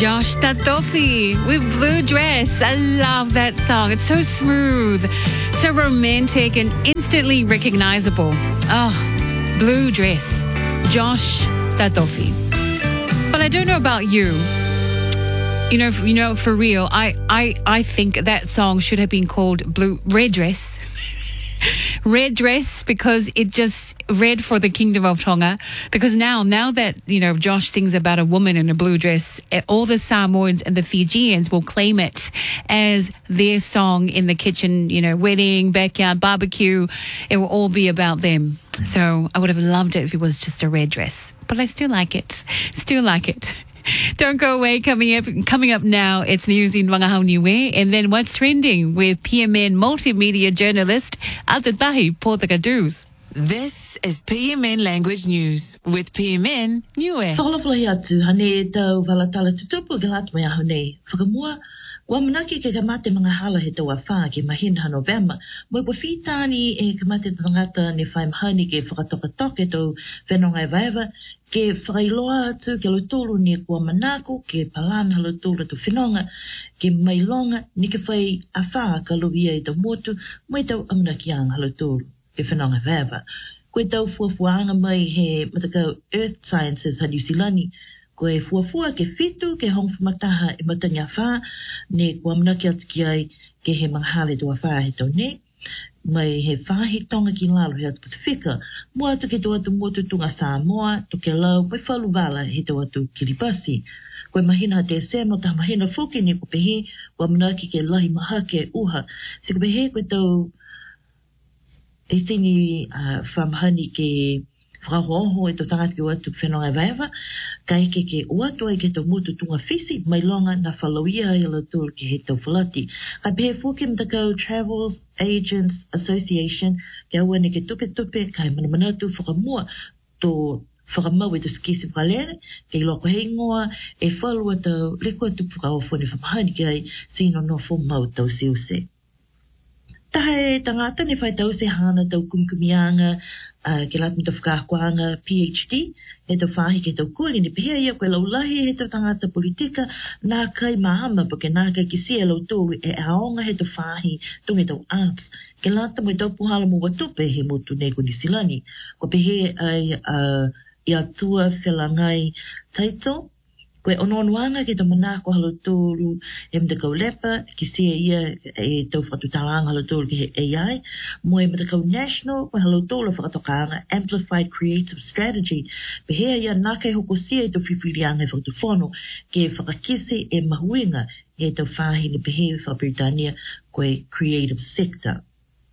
Josh Tatofi with Blue Dress. I love that song. It's so smooth, so romantic, and instantly recognizable. Oh, Blue Dress. Josh Tatofi. But I don't know about you. You know, for real, I think that song should have been called Red Dress. Red Dress, because it just red for the Kingdom of Tonga. Because now that, Josh sings about a woman in a blue dress, all the Samoans and the Fijians will claim it as their song in the kitchen, wedding, backyard, barbecue. It will all be about them. So I would have loved it if it was just a red dress. But I still like it. Don't go away. Coming up now, it's news in Wangahau Niue, and then what's trending with PMN multimedia journalist Atatahi Portakadus. This is PMN Language News with PMN Niue. Whakalawhalahi atu, hane tau walatala tutupu galat mea hone. Whakamua, wa manaki ke kamate mga hala he tau awha ke mahinha November. Mo wawhitani e kamate tangata ne whai mahani ke whakatokatoke tau whenongai vaiva. Ke whakailoa atu ke lotulu ni kua manako, ke palana lotulu tu whenonga, ke mailonga ni ke whai awha ka luia i tau motu, mai tau amnakianga lotulu ke whenonga vaiva. Koe tau fuafuanga mai he matakau Earth Sciences ha New Zealandi, koe fuafua ke fitu ke hongwhamataha e matanya wha, ne kua manaki atu ki ai ke he manghale tua wha he tau ne. Mai he whahi tonga ki lalo he atu Pasifika, mua atu ke tau atu motu tunga Samoa, to ke lau pai whaluwala he tau atu Kiribati. Koe mahina te semo ta mahina whoki ni ko pehe, kua manaki ke lahi maha ke uha. Se ko pehe koe tau e tini whamahani ke whakahoho e tau tangata ke watu whenonga vaiva, ka eke ke uatu ai ke tau motu tunga fisi, mai longa na whalawia ai ala tūru ke he tau whalati. Ka pehe whoki mtakau Travels Agents Association, ke awane ke tupe, ka he manamanatu whakamua tō whakamau e tu skisi whalere, ke loko hei ngoa e whalua tau lekua tupu whakawhone whamahani ke ai sino no whomau tau siuse. Tahe tangata ne whai tau se hana tau kumkumianga, ke lat mita whakakuanga PhD, he tau whahi ke tau kuli ni pehea ia koe laulahi he tau tangata politika, nā kai mahama pa ke nā kai ki sia lau tōru e aonga he tau whahi tungi tau arts. Ke lata mo i tau puhala mo watupe he motu neko ni silani. Ko pehea ai i atua whelangai taito, koe ononuanga ke tau manako halo tōru e mtakau lepa, ki sia ia e tau whatutalanga halo tōru ke he AI, mo e mtakau national, koe halo tōru whakatokanga, Amplified Creative Strategy, pehea ia nākai hoko sia e tau whiwhirianga e whakatuwhono, ke whakakise e mahuinga e tau whahi ni pehea Whakabritania, koe Creative Sector.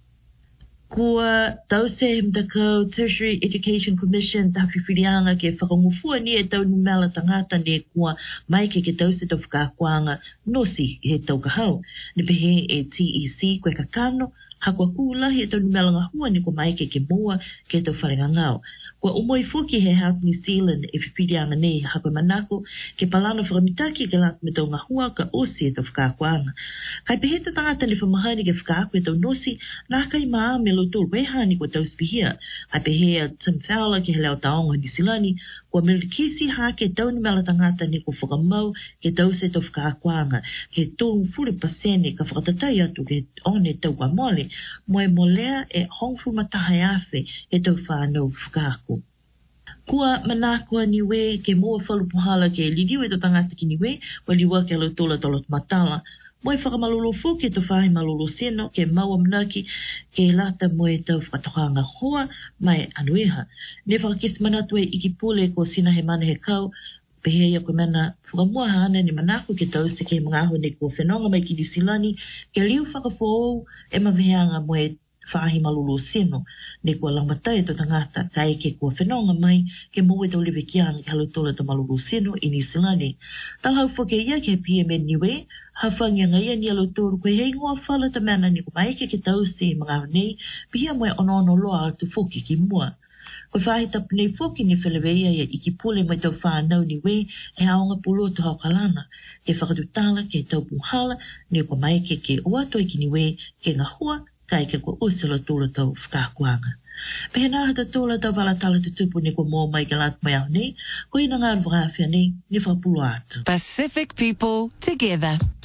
Kua tau se mtakau Tertiary Education Commission ta whiwhirianga ke whakangufua ni e tau numela tangata ne kua maike ke tau se tau whakakuanga nosi he tau kahau. Ni pehe e TEC koe kakano, hakua kūlahi e tau numela ngahua ni kua maike ke mua ke tau wharenga ngau. Kua umoi fuki he Health New Zealand e whiwhirianga ne hakua manako ke palano whakamitaki ke lat me tau ngahua ka osi e tau whakakuanga. Kai pehe ta tangata ni whamahani ke whakaku e tau nosi nā kai maa me tō wehani ko tau spihia. Ai pehea Tim Fowler ke he leo taonga New Zealand, kua milikisi ha ke tau ni mela tangata ni ko whakamau ke tau se tau whakakuanga, ke tō 40% ka whakatatai atu ke one tau kwa mole, mo e molea e hongfu matahai afe e tau whanau whakaku. Kua manakua niwe ke mua whalupuhala ke lidiwe tō tangata ki niwe, wa liwa ke alo tōla tolot matala, mo e whakamalolo fuki to whahi malolo seno ke maua manaki ke lata mo e tau whakatohanga hoa mai anuiha. Ne whakakis manatu e iki pule ko sina he mana he kau, pehea ia koe mana whakamua hana ni manaku ke tau se ke mga ahu ne ko whenonga mai ki New Zealand, ke liu whakafou e maweheanga mo e whahi malolo seno, ne kua langmatai to tangata ka eke kua whenonga mai ke mo e tau lewe kianga ke halotola ta malolo seno i New Zealand. Talhau whake ia ke PMN niwe, hawhangia ngai ni alo tōru koe hei ngoa whala ta mana ni ko maike ke tau se mga nei, pihia moe ono loa atu whoki ki mua. Koe whahi tapu nei whoki ni wheleweia ia iki pule mai tau whanau ni we, e aonga pulo tu haukalana, ke whakatutala ke tau puhala, ni ko maike ke oato iki ni we, ke ngahua, kai ke ko usala tūla tau whakakuanga. Pehena hata tūla tau walatala te tupu ni ko mō mai ke lat mai au ni, ko ina ngā rwhawhia ni whapulu atu. Pacific people together.